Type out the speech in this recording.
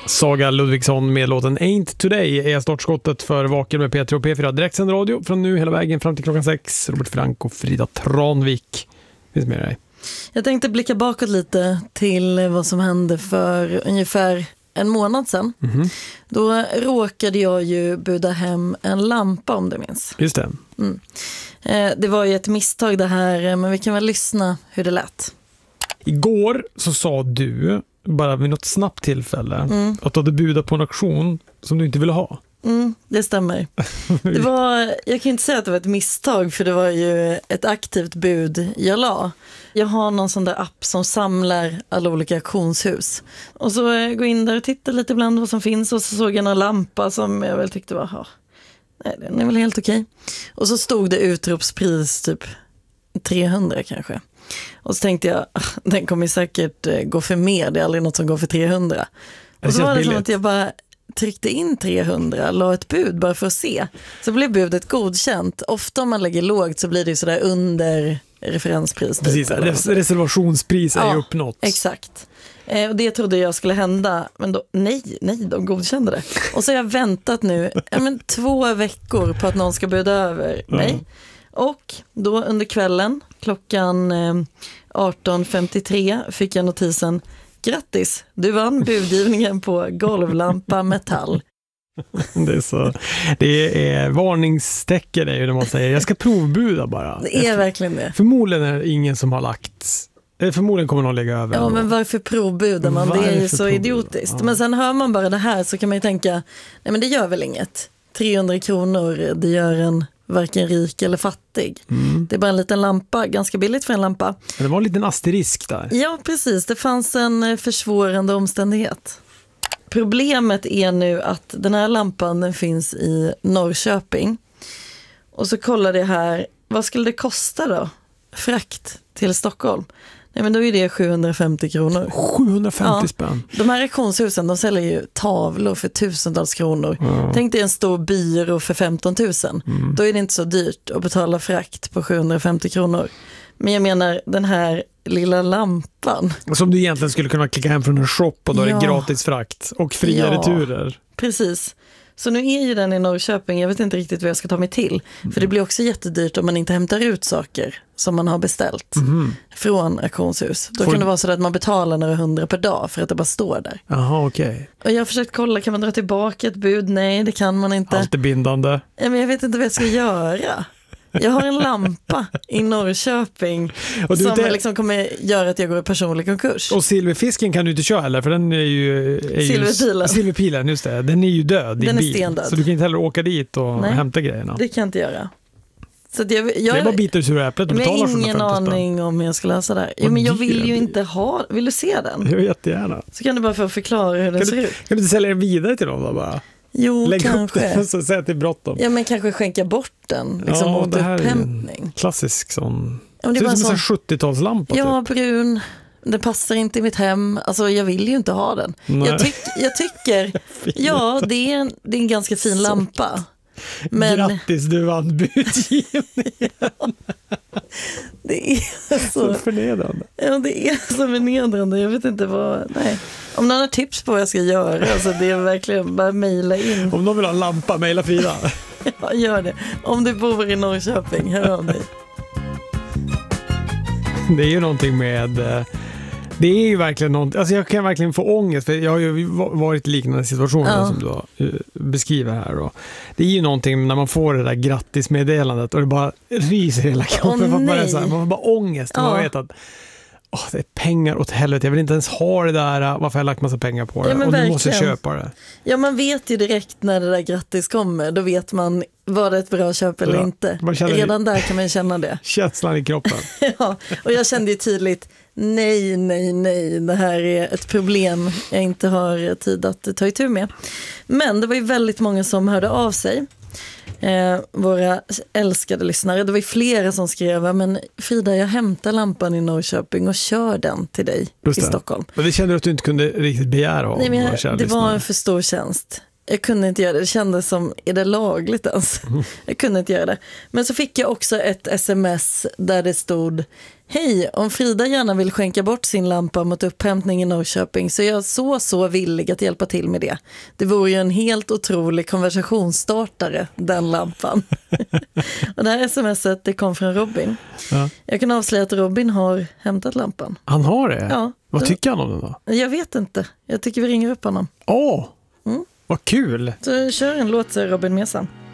Saga Ludvigsson med låten Ain't Today är startskottet för Vaken med P3 och P4 direktsänd radio från nu hela vägen fram till klockan 6. Robert Frank och Frida Tranvik finns med dig. Jag tänkte blicka bakåt lite till vad som hände för ungefär en månad sedan. Mm-hmm. Då råkade jag ju buda hem en lampa, om du minns. Just det. Mm. Det var ju ett misstag det här, men vi kan väl lyssna hur det lät. Igår så sa du, bara vid något snabbt tillfälle, att du hade budat på en auktion som du inte ville ha. Det stämmer. Jag kan inte säga att det var ett misstag, för det var ju ett aktivt bud jag la. Jag har någon sån där app som samlar alla olika auktionshus. Och så går in där och tittar lite ibland vad som finns, och så såg jag en lampa som jag väl tyckte var, nej, den är väl helt okej. Och så stod det utropspris typ 300 kanske. Och så tänkte jag, den kommer säkert gå för mer, det är aldrig något som går för 300. Och så var det som att jag bara tryckte in 300, la ett bud bara för att se. Så blev budet godkänt. Ofta om man lägger lågt så blir det sådär under referenspris. Precis, reservationspris är ju uppnått. Exakt. Och det trodde jag skulle hända, men då, nej, de godkände det. Och så har jag väntat nu 2 veckor på att någon ska buda över mig. Och då under kvällen, klockan 18.53, fick jag notisen: grattis, du vann budgivningen på golvlampa metall. Det är varningstecken är ju när man säger jag ska provbuda bara. Det är verkligen det. Förmodligen är det ingen som har förmodligen kommer någon lägga över. Ja, men varför provbudar man? Det är ju så idiotiskt. Ja. Men sen hör man bara det här så kan man ju tänka, nej men det gör väl inget. 300 kronor, det gör en varken rik eller fattig. Det är bara en liten lampa, ganska billigt för en lampa. Men det var en liten asterisk där. Ja, precis. Det fanns en försvårande omständighet. Problemet är nu att den här lampan, den finns i Norrköping. Och så kollade jag här, vad skulle det kosta då? Frakt till Stockholm. Nej, men då är det 750 kronor. 750 spänn. De här auktionshusen, de säljer ju tavlor för tusentals kronor. Tänk dig en stor byrå för 15 000. Då är det inte så dyrt att betala frakt på 750 kronor. Men jag menar, den här lilla lampan. Som du egentligen skulle kunna klicka hem från en shop och då är det gratis frakt och fria returer. Precis. Så nu är ju den i Norrköping, jag vet inte riktigt vad jag ska ta mig till. För det blir också jättedyrt om man inte hämtar ut saker som man har beställt från auktionshus. Då kan det vara så att man betalar några 100 per dag för att det bara står där. Jaha, okej. Och jag har försökt kolla, kan man dra tillbaka ett bud? Nej, det kan man inte. Allt är bindande. Ja, men jag vet inte vad jag ska göra. Jag har en lampa i Norrköping som liksom kommer göra att jag går i personlig konkurs. Och silverfisken kan du inte köra heller, för den är ju silverpilen, just det. Den är ju död. Den är stendöd. Så du kan inte heller åka dit och hämta grejerna. Det kan jag inte göra. Så att jag det är bara biter sur äpplet och betalar för 150 spänn. Jag har ingen aning om jag ska läsa där. Ja, men jag vill ju inte ha. Vill du se den? Jag jättegärna. Så kan du bara få förklara hur den ser ut. Kan du inte sälja den vidare till dem då bara? Jo, lägg kanske. Upp den så säg att det är bråttom. Ja, men kanske skänka bort den liksom mot upphämtning. Klassisk sån. Ja, det är var som en 70-talslampa. Ja, typ. Brun. Den passar inte i mitt hem. Alltså, jag vill ju inte ha den. Jag tycker ja, det är en ganska fin lampa. Men grattis, du vann budgivningen. Det är så förnedrande. Ja, det är så förnedrande. Jag vet inte vad. Nej. Om någon har tips på vad jag ska göra, alltså det är verkligen bara mejla in. Om någon vill ha en lampa, mejla Frida. Ja, gör det. Om du bor i Norrköping, hör av dig. Det är ju någonting med. Det är ju verkligen något, alltså jag kan verkligen få ångest, för jag har ju varit i liknande situationer som du beskriver här. Och det är ju någonting när man får det där grattismeddelandet och det bara ryser hela kroppen. Man får bara ångest och man vet att det är pengar åt helvete. Jag vill inte ens ha det där. Varför har jag lagt massa pengar på det? Och du måste köpa det. Ja, man vet ju direkt när det där grattis kommer. Då vet man, var det ett bra köp eller inte. Redan där kan man känna det. Känslan i kroppen. Ja, och jag kände ju tydligt, nej. Det här är ett problem jag inte har tid att ta itu med. Men det var ju väldigt många som hörde av sig. Våra älskade lyssnare. Det var ju flera som skrev, men Frida, jag hämtar lampan i Norrköping och kör den till dig i Stockholm. Men det kände du att du inte kunde riktigt begära av. Nej, men det var en för stor tjänst. Jag kunde inte göra det. Det kändes som, är det lagligt ens? Jag kunde inte göra det. Men så fick jag också ett sms där det stod: Hej, om Frida gärna vill skänka bort sin lampa mot upphämtning i Norrköping så är jag så villig att hjälpa till med det. Det vore ju en helt otrolig konversationsstartare, den lampan. Och det här smset, det kom från Robin. Ja. Jag kan avslöja att Robin har hämtat lampan. Han har det? Ja. Vad tycker han om den då? Jag vet inte. Jag tycker vi ringer upp honom. Vad kul! Så kör en låt, säger Robin Mesan.